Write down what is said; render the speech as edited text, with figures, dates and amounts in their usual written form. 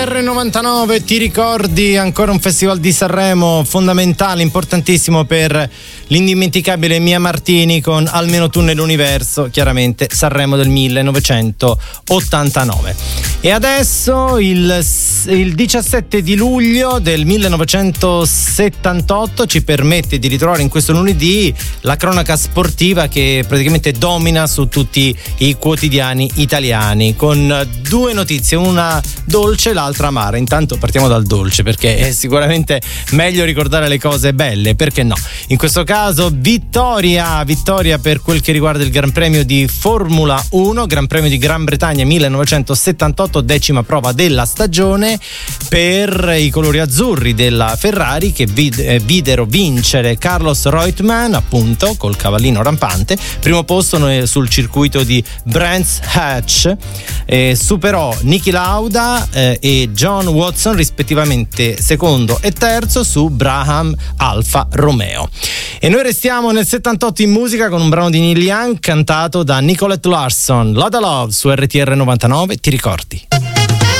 R99, ti ricordi ancora un festival di Sanremo fondamentale, importantissimo per l'indimenticabile Mia Martini con Almeno tu nell'universo, chiaramente Sanremo del 1989. E adesso il 17 di luglio del 1978 ci permette di ritrovare in questo lunedì la cronaca sportiva che praticamente domina su tutti i quotidiani italiani, con due notizie, una dolce, l'altra amara. Intanto partiamo dal dolce, perché è sicuramente meglio ricordare le cose belle, perché no? In questo caso vittoria per quel che riguarda il Gran Premio di Formula 1, Gran Premio di Gran Bretagna 1978, 10ª prova della stagione per i colori azzurri della Ferrari, che videro vincere Carlos Reutemann, appunto col cavallino rampante, primo posto sul circuito di Brands Hatch, superò Niki Lauda e John Watson rispettivamente secondo e terzo su Brabham Alfa Romeo. E noi restiamo nel 78 in musica con un brano di Neil Young cantato da Nicolette Larson, Lotta Love su RTR 99, ti ricordi?